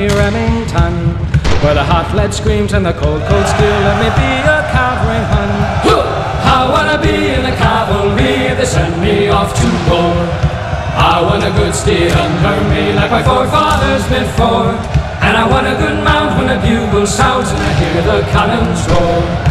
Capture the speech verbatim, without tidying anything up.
Remington, where the hot lead screams and the cold, cold steel. Let me be a cavalry hun. I wanna be in the cavalry, they send me off to war. I want a good steed under me like my forefathers before. And I want a good mount when the bugle sounds and I hear the cannons roar.